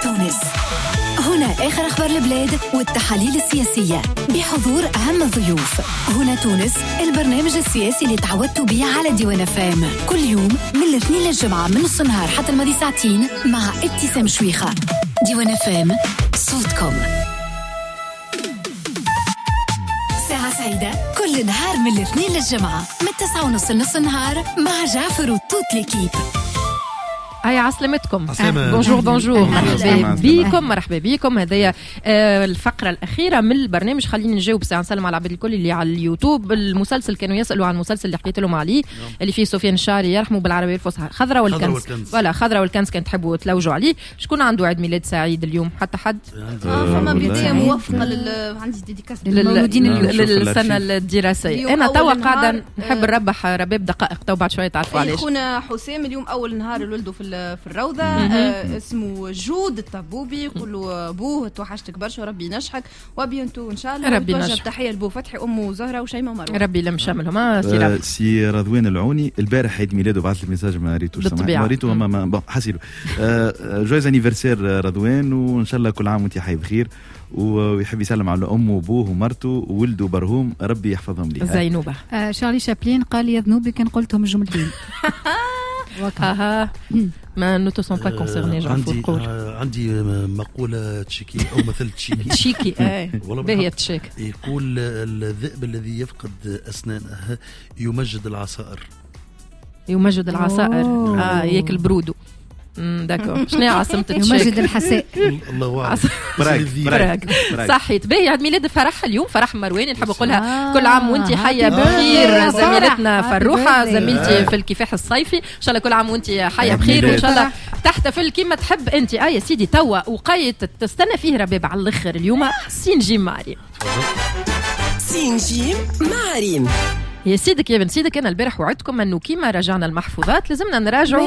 تونس. هنا آخر أخبار البلاد والتحاليل السياسية بحضور أهم الضيوف. هنا تونس، البرنامج السياسي اللي تعودتوا بيه على ديوان فام، كل يوم من الاثنين للجمعة من نص النهار حتى الماضي ساعتين مع ابتسام شويخة. ديوان فام، صوتكم. ساعة سعيدة كل نهار من الاثنين للجمعة من 9:30 لنص النهار مع جعفر وتوت ليكيب. هيا عسلامتكم. بونجور مرحبا بكم. هذه الفقرة الأخيرة من البرنامج. خليني نجاوب ساعة نسلم على العباد الكل اللي على اليوتوب. المسلسل كانوا يسألوا عن المسلسل اللي حكيت لهم عليه اللي فيه سفيان الشاري يرحمه بالعربية الفصحى، خضرة والكنز. ولا خضرة والكنز كان تحبوا تلوجوا عليه. شكون عنده عيد ميلاد سعيد اليوم؟ حتى حد؟ فما بداية موفقة عندي ديديكاس للمولودين للسنة الدراسية. أنا توا قاعدة نحب نربح رباب دقائق تو بعد شوية تعرفوا علاش. خونا حسام اليوم أول نهار لولده في الروضة. اسمه جود الطبوبي. يقولوا أبوه توحشتك برشا وربي ينجحك وبينتو إن شاء الله. ربي ينجحك. تحية لبو فتحي أمه زهرة وشيماء ومروة. ربي لم شاملهم. سي رضوان العوني البارح عيد ميلاده بعث لي ميساج ما ريتوش ما ريتو ما حسيله. جويز انيفرسير رضوان وإن شاء الله كل عام وانت حي بخير. ويحب يسلم على أمه وأبوه ومرته وولده برهوم ربي يحفظهم لي. زينوبة. شارلي شابلين قال يا ذنوبي كان قلتهم الجملتين. ما nous ne sommes pas concernés. عندي مقولة تشيكي أو مثل تشيكي باهية تشيك. يقول الذئب الذي يفقد أسنانه يمجد العصائر. ياكل برودو. داكو. شنو عاصمة تشيك؟ يمجد الحساء. الله أعلم. براغ. صحيت. باهي عيد ميلاد فرح اليوم، فرح مروان. نحب نقولها كل عام وانتي حية بخير. زميلتنا فروحة زميلتي في الكفاح الصيفي، إن شاء الله كل عام وانتي حية بخير وإن شاء الله تحتفل كيما تحب انتي. يا سيدي توا وقايت تستنى فيه رباب على الآخر اليوم سينجيم معريم. سينجيم معريم. يا سيدك يا بن سيدك، أنا البارح وعدتكم أنه كيما رجعنا المحفوظات لازمنا نراجعوا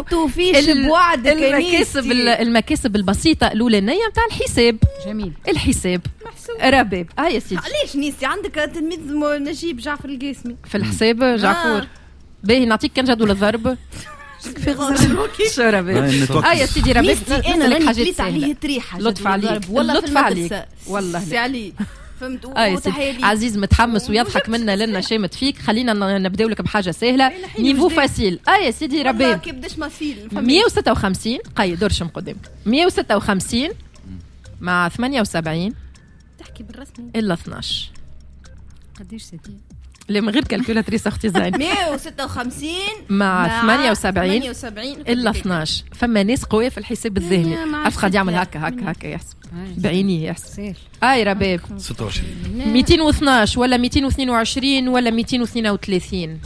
المكاسب البسيطة الأولانية متاع الحساب. جميل. الحساب رباب. يا سيدي ليش نيسي عندك تلميذ نجيب جعفر القاسمي في الحساب جعفر. باهي نعطيك كان جدول الضرب في غزل شو رباب. يا سيدي رباب أنا حاجات عليه تريحة. لطف عليك لطف عليك والله. عزيز متحمس ويضحك منا لنا شامت فيك. خلينا نبداو لك بحاجه سهله نيفو فاسيل. يا سيدي رباب 156 قايد درشم قدامك 156 مع 78 تحكي بالرسمي الا 12 قديش سيدي؟ اللي من غير كالكولاتريس اختي زين. 156 مع 78 الا 12. فما ناس قويه في الحساب الذهني. عرف قاعد يعمل هكا يحسب بعينيه يحسب. رباب 26 212 ولا 222 ولا 232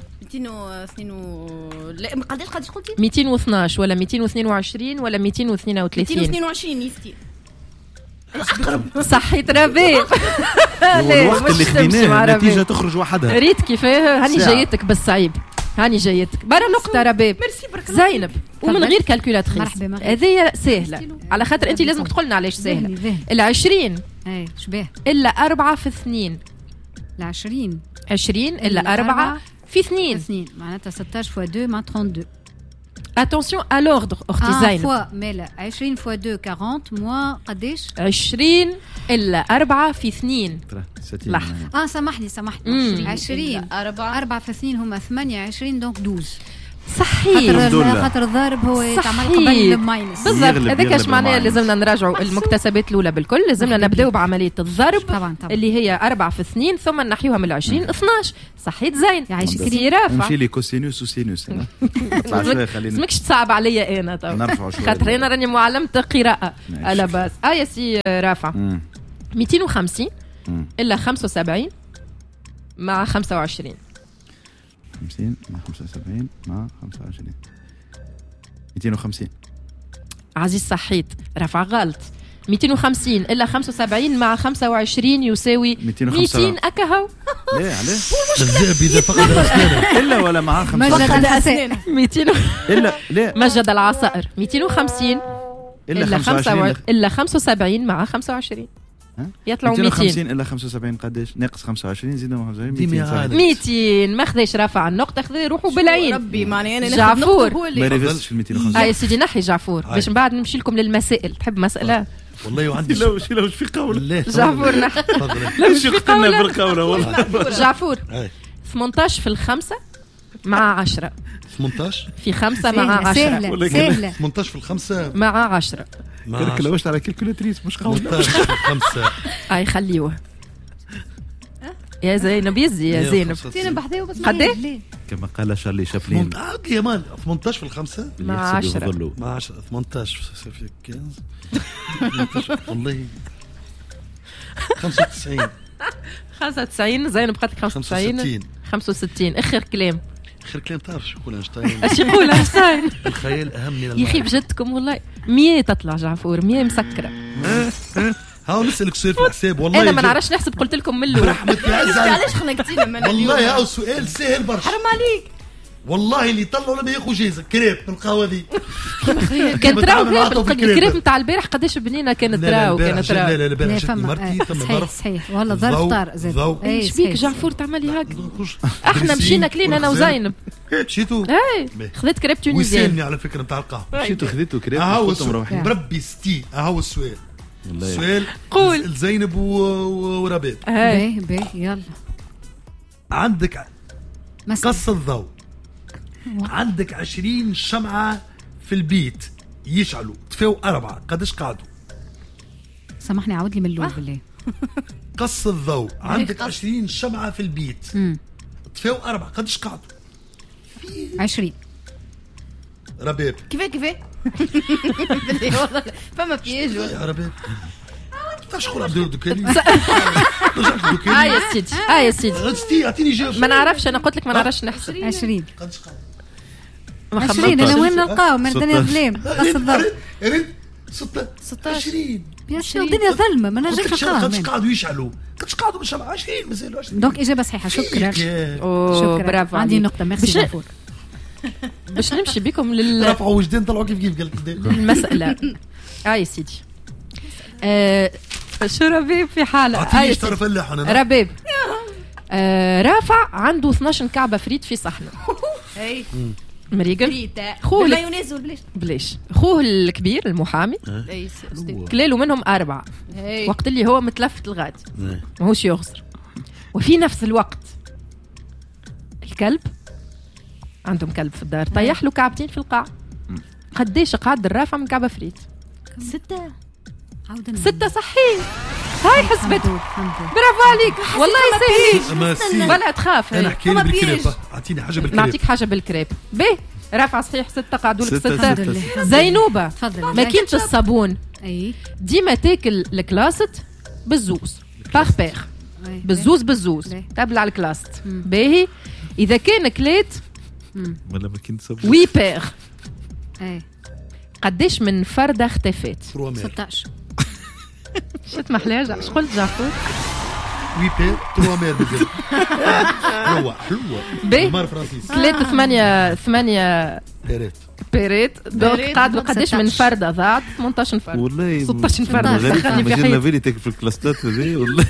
لا قديش قلتي 212 ولا 222 ولا 222 يستي أقرب. صحيت رباب. الوقت اللي خديناه النتيجة تخرج وحدها. ريت كيفاه. هاني جايتك بالصعيب. هاني جايتك برا نقطة رباب. زينب ومن غير كالكولاتريس. هذه سهلة على خاطر أنت لازم تقولنا علاش سهلة. 20 شبيه إلا 4 في 2. 20 إلا 4 في 2 معناتها 16 fois 2 مع 32. Attention à l'ordre أختي زينب. مالا 20 fois 2 40 moins قديش؟ 20 إلا 4 في 2. لحظة. سامحني 20 4 في 2 هما 28 دونك 12. صحيح. خاطر الضارب هو يتعمل قبل الماينس. بالضبط. هذاك اش معناه لازمنا نراجعوا المكتسبات الاولى بالكل. لازمنا نبداو بعمليه الضرب طبعا. اللي هي 4 في 2 ثم نحيوها من 20 12. صحيت زين. يعيشك رافع. نمشي لي كوسينوس وسينوس. ماكش تصعب عليا انا تو خاطر انا راني معلمه قراءه على باس. يا سي رافع 250 الا 75 مع 25. 50 مع 75 مع 25 250. عزيز صحيت رفع غلط. 250 إلا 75 مع 25 يساوي 200 أكهو. ليه عليه؟ الذئب إذا فقد أسنانه إلا ولا معاه 25 200 إلا ليه مجد العصائر 250 إلا 75 مع 25 يطلعوا 250 إلا 75 قداش ناقص 25 زيدوا 25 200 ما خذاش رافع النقطة خذ روحوا بالعين ربي معني أنا جعفور ما ريفزش في 250 يا سيدي نحي جعفور باش من بعد نمشي لكم للمسائل تحب مسألة والله وعندي لو في قولة جعفور نحي لا مش في قولة والله جعفور 18 في الخمسة مع 10 18 في 5 مع 10 سهلة 18 في الخمسة مع 10 كرك لو على كالكولاتريس مش قولة 18 في الخمسة اي خليوه يا زينب يزي يا زينب سينا بحذاو بس قديه كما قال شارلي شابلين يا مان 18 في الخمسة مع 10 مع 10 18 في 15 والله 95 95 زينب قالت لك 95 65 اخر كلام تعرف شو يقول اينشتاين اش يقول اينشتاين الخيال اهم من المعنى يا اخي بجدكم والله 100 تطلع جعفور 100 مسكره هاو نسألك سؤال في الحساب والله انا ما نعرفش نحسب قلت لكم من الاول رحمتك علاش خنقتينا من والله هاو سؤال سهل برشا حرام عليك والله اللي طلعوا لما ياخذ جايزه كريب من القهوه دي كان تراو الكريب نتاع البارح قداش بنينه كانت تراو كانت تراو لا البارح شفت مرتي ثم ظرف صحيح والله ظرف طار زاد ايش بيك جعفور تعملي هكا احنا مشينا كلينا انا وزينب مشيتوا اي خذيت كريب تونيزيان ويسالني على فكره نتاع القهوه مشيتوا خذيتوا كريب مروحين بربي ستي اهو السؤال السؤال قول زينب ورباب باهي يلا عندك قص الضوء عندك 20 شمعة في البيت يشعلوا طفاو 4 قداش قعدوا سامحني عاود لي من الأول بالله قص الضوء عندك 20 شمعة في البيت طفاو 4 قداش قعدوا 20 رباب كيف والله فما بياج يا رباب تعرفش قول عبد الدكاني يا سيدي يا سيدي اعطيني جواب ما نعرفش انا قلت لك ما نعرفش نحسب 20 قداش قعدوا 20 انا وين نلقاو من الدنيا ظلام قص الضوء ريت 16 يا شو الدنيا ظلمه ما نجمش نلقاو قداش قعدوا يشعلوا قداش قعدوا مش 20 مازالوا 20 دونك اجابه صحيحه شكرا برافو عندي نقطه ميرسي جعفور باش نمشي بكم رفعوا وجدان طلعوا كيف قال المساله يا سيدي شو ربيب في حاله اعطيني طرف اللحن انا ربيب رافع عنده 12 كعبه فريت في صحنه اي مريقل خوه المايونيز بلاش خوه الكبير المحامي كلالوا منهم 4 وقت اللي هو متلفت الغاد ماهوش يخسر وفي نفس الوقت الكلب عندهم كلب في الدار طيح له كعبتين في القاع قديش قعد الرافع من كعبة فريت 6 صحيح هاي حسبت برافو عليك والله يسهل ولا تخاف انا احكي لك بالكريب اعطيني حاجه بالكريب نعطيك حاجه بالكريب باهي رافع صحيح 6 قعدوا لك 6 زينوبه ماكينه الصابون ديما تاكل الكلاست بالزوز باغ باغ بالزوز تبلع الكلاست باهي اذا كان كليت ولا ماكينه صابون وي باغ قديش من فرده اختفت 16 شت محلاجة اش قلت جعفور وي باغ 3 مير حلوه مار فرانسيس كليت 8 بيريت دونك قعدوا قداش من فرده ضاعت 18 فرده والله 16 فرده دخلني في حياتي فيلي تاكل في الكلاستات هذه والله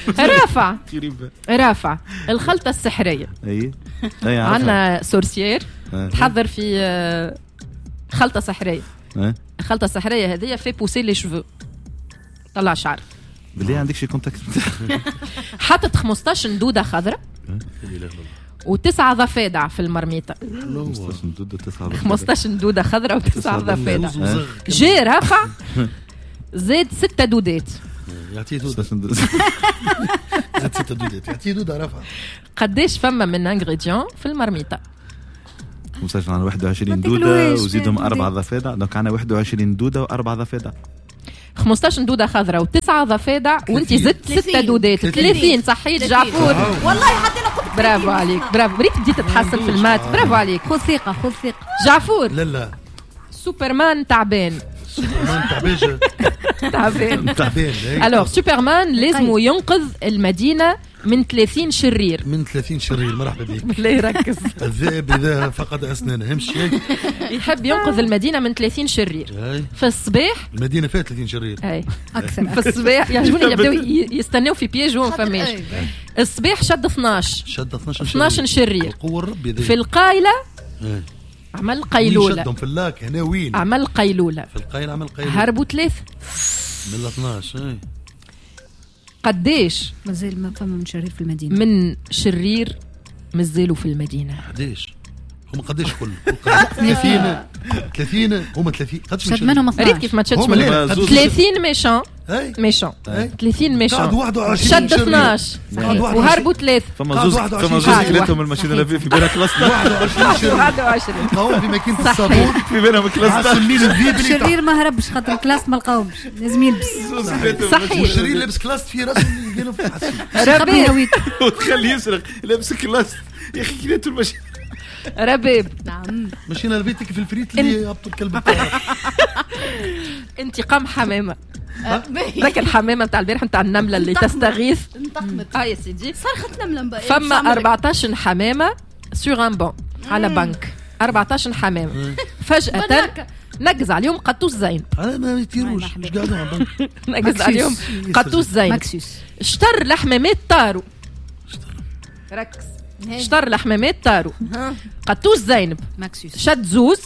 رافع الخلطه السحريه اي عندنا سورسيير تحضر في خلطه سحريه الخلطه السحريه هذه في بوسي لي شوفو طلع شعر بالله عندك شي كونتاكت حطت 15 ندوده خضراء و9 ضفادع في المرميطه 15 ندوده خضراء و9 ضفادع جي رافع زاد 6 دودات يعطيه دوده زاد 6 دودات يعطيه دوده رافع قداش فما من انغريديون في المرميطه مسجل على 21 دوده وزيدهم 4 ضفادع دونك عندنا 21 دوده و4 ضفادع 15 دودة خضراء و9 ضفادع وانت زدت 6 دودات 30 صحيت جعفور والله حتى انا قلت برافو عليك برافو بريت بديت تتحسن في المات برافو عليك خذ ثقة جعفور لا سوبرمان تعبان تعبان الوغ سوبرمان لازم ينقذ المدينة من 30 شرير. من 30 شرير. مرحبا بك. بالله يركز. الذئب إذا فقد أسنانه همشي يحب ينقذ المدينة من 30 شرير. في الصباح المدينة فيها 30 شرير أكثر. في الصباح يعجبوني يبداو يستناو في بياج وما فماش. الصباح شد 12 شرير. القوة الربي في القايلة عمل قيلولة. شدهم في اللاك هنا وين عمل قيلولة. في القايلة عمل قيلولة. هربوا 3 من 12. قديش مازال ما فما من شرير في المدينة. من شرير مازالوا في المدينة. 11 هم قديش كل 30 هم 30 قديش شد منهم 12. ريت كيف ما تشدش منهم 30 ميشان 30 ميشان قعد 21 شد 12 وهربوا 3 فما زوز كلاتهم الماشين لافي في بينها كلاس 21 قاوم في ماكينة الصابون في بينهم كلاس الشرير ما هربش خاطر كلاس ما لقاوش لازم يلبس. صحيح الشرير لابس كلاس في راسه قالوا في حسين ربيب وتخليه يسرق لابس كلاس يا اخي كلاتو الماشين. ربيب نعم مشينا لبيتك في الفريت اللي يهبطوا الكلب بتاعك. انتقام حمامة. ذاك الحمامة بتاع البارح بتاع النملة اللي تستغيث انتقمت. يا سيدي صرخت نملة فما 14 حمامة سور ان بون على بنك 14 حمامة فجأة نقز عليهم قطوس زين. انا ما يطيروش مش قاعدين على البنك. نقز عليهم قطوس زين. مكسوس اشتر الحمامات طاروا. ركز اشتر الحمامات طاروا. قطوس زينب مكسوس شد زوز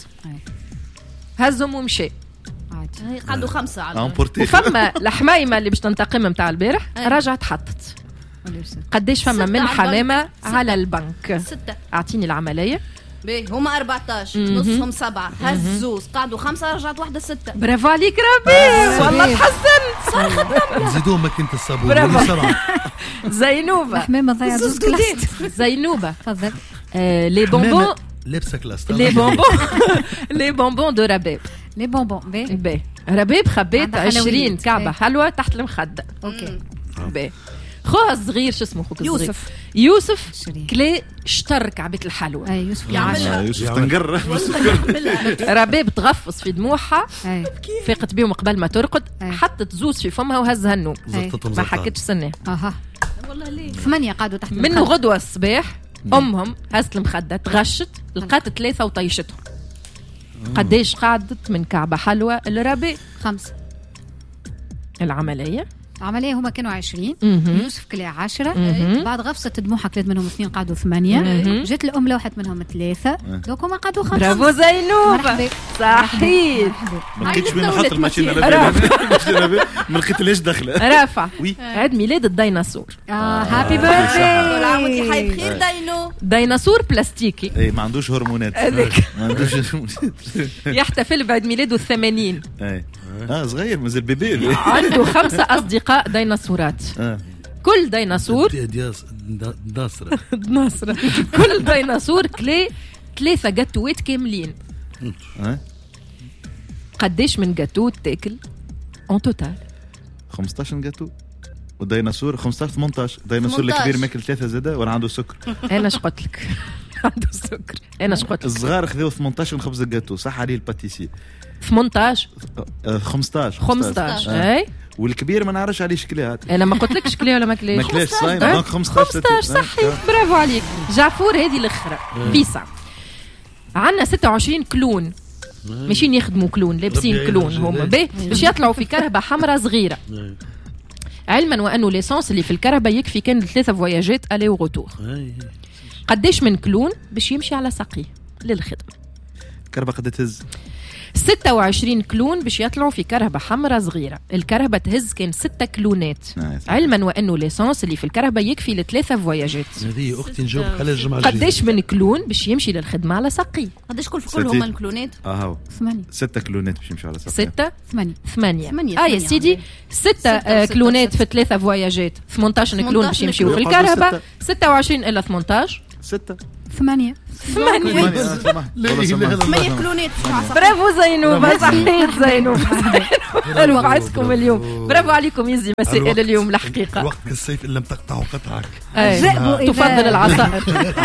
هزهم ومشي. قعدوا 5 على وفما الحمايمة اللي باش تنتقم متاع البارح رجعت حطت. قديش فما من حمامة على البنك؟ 6. اعطيني العملية. باهي هما 14 نصهم 7 هز زوز قعدوا 5 رجعت واحدة 6. برافو عليك ربي والله تحسنت. نزيدوه ماكينة الصابون برافو. بسرعة. زينوبة حمامة ضيع زوز كلاس. زينوبة تفضل. لي بونبون لابسة كلاس. لي بونبون دو رباب. لي بونبون باهي رباب خبيت عندها 20 حلويات. كعبة حلوة تحت المخدة. اوكي باهي خوها الصغير شو اسمه خوك الصغير يوسف كلي اشتر كعبة الحلوى. اي يوسف يوسف تنقر رباب تغفص في دموعها اي فاقت بيهم قبل ما ترقد حطت زوز في فمها وهزها النوم ما حكتش سنة. والله ليه 8 قعدوا تحت منه غدوة الصباح أمهم هزت المخدة تغشت لقات 3 وطيشتهم. قديش قعدت من كعبة حلوى الربي؟ 5. العملية هما كانوا 20 يوسف كلا 10 بعد غفصة دموعها كلات منهم 2 قعدوا 8 جت الأم لوحت منهم 3 دوك هما قعدوا 5. برافو زينوبة صحيح. ما لقيتش وين نحط الماشينة ما لقيتلهاش دخلة. رافع عيد ميلاد الديناصور. هابي بيرثداي. كل عام وانت حي بخير دينو. ديناصور بلاستيكي. اي ما عندوش هرمونات. هذاك ما عندوش هرمونات. يحتفل بعيد ميلاده 80. اي صغير مازال بيبي. عنده 5 أصدقاء ديناصورات. كل ديناصور ناصرة كل ديناصور كلي 3 جاتوات كاملين. قديش من جاتو تاكل اون توتال؟ 15 جاتو. والديناصور 15 18. الديناصور الكبير ماكل 3 زاده ولا عنده سكر. انا اش قلت لك عنده سكر. انا اش قلت لك الصغار خذوا 18 خبز الجاتو صح عليه الباتيسي 18 15 اي والكبير ما نعرفش عليه شكليات. انا ما قلت لكش كليه ولا ما كليش 15 صحيح. برافو عليك جعفور. هذه الاخرى بيسا عندنا 26 كلون ماشيين يخدموا كلون لابسين كلون هم باش يطلعوا في كرهبة حمراء صغيرة علما وأنه ليسانس اللي في الكرهبة يكفي كان 3 فواياجات ألي وغوتور. قديش من كلون باش يمشي على ساقيه للخدمة؟ كرهبة قد تهز 26 كلون باش يطلعوا في كرهبة حمراء صغيرة. الكرهبة تهز كان 6 كلونات علما وأنه ليسانس اللي في الكرهبة يكفي ل3 فواياجات. هذه أختي نجاوب على الجمعة. قديش من كلون باش يمشي للخدمة على ساقيه؟ قديش كل هما الكلونات؟ 8 6 كلونات باش يمشوا على ساقيه. 8 يا سيدي 6 كلونات في 3 فواياجات 18 كلون باش يمشيوا في الكرهبة 26 إلى 18 6 8 كلونات. برافو زينوبة صحيت زينوبة. حلو عايزكم اليوم. برافو عليكم يزي مسائل اليوم الحقيقة. وقت السيف إن لم تقطعه قطعك تفضل العصائر.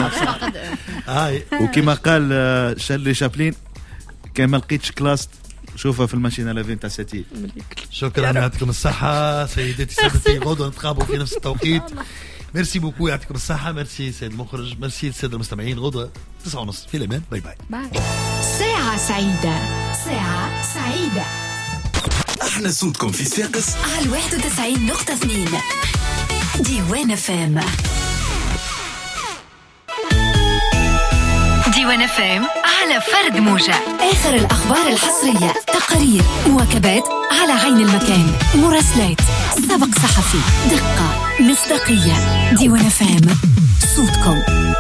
وكما قال شارلي شابلين كان ما لقيتش كلاس شوفها في الماشينة لافين تاع ساتي. شكرا يعطيكم الصحة سيداتي سادتي. غدوة نتقابلوا في نفس التوقيت ميرسي بوكو، يعطيكم الصحة. ميرسي سيد المخرج، ميرسي السادة المستمعين. غدوة 9:30 في الأمان. باي باي. ساعة سعيدة، ساعة سعيدة. احنا صوتكم في صفاقس على 91.2 ديوان فام. ديوان فام على فرد موجة. آخر الأخبار الحصرية، تقارير، مواكبات على عين المكان، مراسلات، سبق صحفي، دقة، مصداقية. ديوان فام، صوتكم.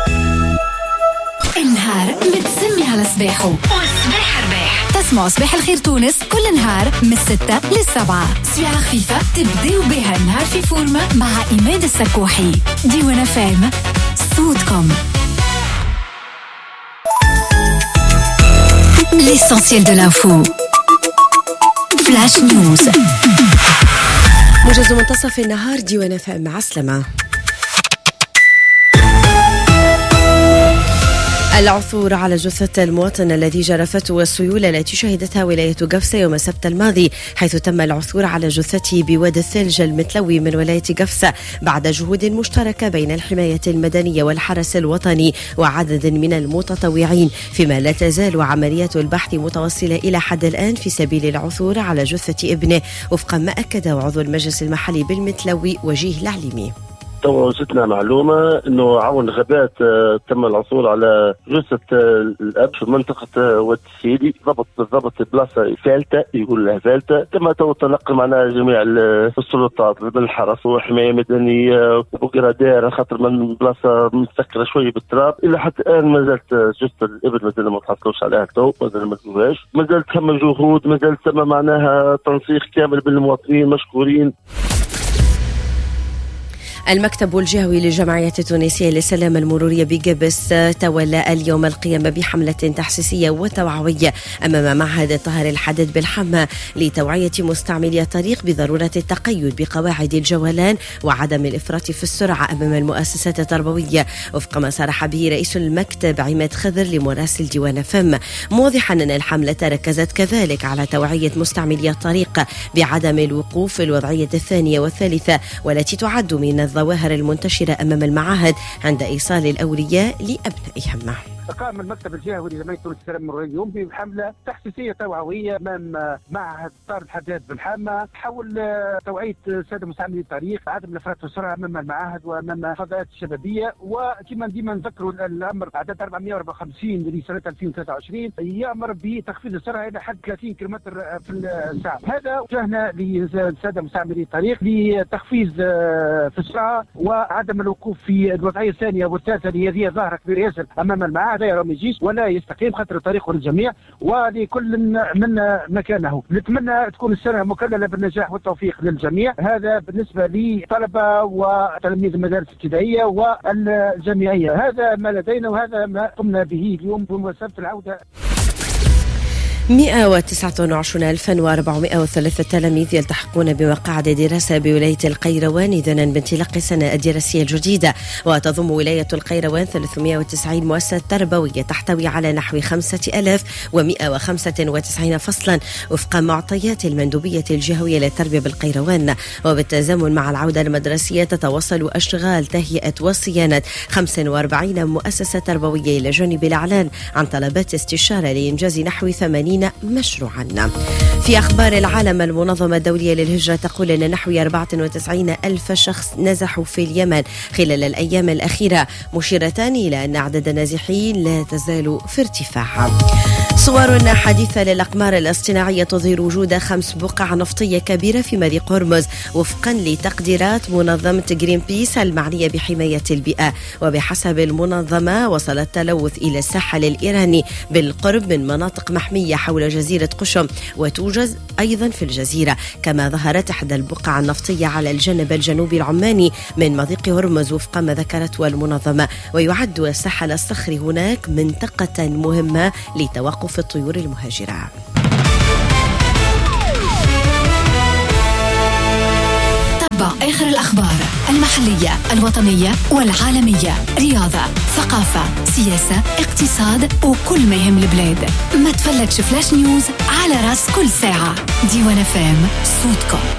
النهار متسمي على صباحه، والصباح رباح. تسمعوا صباح الخير تونس كل نهار من 6 ل7. ساعة خفيفة تبداو بها النهار في فورمة مع إيمان السكوحي. ديوان فام، صوتكم. L'essentiel de l'info. Flash News. موجز منتصف النهار. ديوان فام، مع السلامة. العثور على جثة المواطن الذي جرفته السيول التي شهدتها ولاية قفصة يوم السبت الماضي، حيث تم العثور على جثته بوادي الثلج المتلوي من ولاية قفصة بعد جهود مشتركة بين الحماية المدنية والحرس الوطني وعدد من المتطوعين، فيما لا تزال عمليات البحث متواصلة إلى حد الآن في سبيل العثور على جثة ابنه، وفق ما أكده عضو المجلس المحلي بالمتلوي وجيه العليمي. وصلتنا معلومة انه عون غابات تم العثور على جثة الاب في منطقة واد السيدي. ضبط بلاصة فالتة، يقول لها فالتة. تم تلقى معنا جميع السلطات من الحرس وحماية مدنية وقرادير، خاطر من بلاصة مسكرة شوية بالتراب. الى حتى الان ما زالت جثة الابن مازال ما تحصلوش عليها تو، مازال ما تلقوهاش. ما زالت تم جهود، ما زالت تم معناها تنسيق كامل بالمواطنين مشكورين. المكتب الجهوي للجمعية التونسية للسلامة المرورية بقبس تولى اليوم القيام بحملة تحسيسية وتوعوية أمام معهد طاهر الحدد بالحمى لتوعية مستعملي الطريق بضرورة التقيد بقواعد الجولان وعدم الإفراط في السرعة أمام المؤسسات التربوية، وفق ما صرح به رئيس المكتب عماد خضر لمراسل ديوان فم، موضحا أن الحملة ركزت كذلك على توعية مستعملي الطريق بعدم الوقوف في الوضعية الثانية والثالثة، والتي تعد من الظواهر المنتشرة أمام المعاهد عند إيصال الأولياء لأبنائهم. قام المكتب الجهوي لجمعية تونس للسلامة المرورية اليوم بحملة تحسيسية توعوية أمام معهد طاهر الحداد بالحامة حول توعية السادة مستعملي الطريق، عدم الإفراط في السرعة أمام المعاهد وأمام الفضاءات الشبابية. وكما ديما نذكروا الأمر عدد 454 لسنة 2023 يأمر بتخفيض السرعة إلى حد 30 كم في الساعة. هذا وجهنا للسادة مستعملي الطريق لتخفيض في السرعة وعدم الوقوف في الوضعية الثانية والثالثة اللي هي ظاهرة كبيرة ياسر أمام المعاهد. هذا ما يجيش ولا يستقيم، خاطر الطريق للجميع ولكل منا مكانه. نتمنى تكون السنة مكللة بالنجاح والتوفيق للجميع. هذا بالنسبة لطلبة وتلاميذ المدارس الابتدائية والجامعية. هذا ما لدينا وهذا ما قمنا به اليوم بمناسبة العودة. 129,403 تلاميذ يلتحقون بمقاعد دراسة بولاية القيروان إذنا بانطلاق السنة الدراسية الجديدة، وتضم ولاية القيروان 390 مؤسسة تربوية تحتوي على نحو 5,195 فصلا وفق معطيات المندوبية الجهوية للتربية بالقيروان. وبالتزامن مع العودة المدرسية تتواصل أشغال تهيئة وصيانة 45 مؤسسة تربوية إلى جانب الإعلان عن طلبات استشارة لإنجاز نحو 80 مشروعا. في أخبار العالم، المنظمة الدولية للهجرة تقول أن نحو 94 ألف شخص نزحوا في اليمن خلال الأيام الأخيرة، مشيرة إلى أن أعداد النازحين لا تزال في ارتفاع. صور حديثة للأقمار الاصطناعية تظهر وجود 5 بقع نفطية كبيرة في مضيق هرمز وفقا لتقديرات منظمة جرين بيس المعنية بحماية البيئة. وبحسب المنظمة وصل التلوث إلى الساحل الإيراني بالقرب من مناطق محمية حول جزيرة قشم وتوجد أيضا في الجزيرة. كما ظهرت إحدى البقع النفطية على الجانب الجنوبي العماني من مضيق هرمز وفق ما ذكرته المنظمة. ويعد الساحل الصخري هناك منطقة مهمة لتوقف الطيور المهاجرة. تابع آخر الأخبار المحلية الوطنية والعالمية، رياضة، ثقافة، سياسة، اقتصاد وكل ما يهم البلاد. ما تفلتش فلاش نيوز على راس كل ساعة. ديوان فام، صوتكم.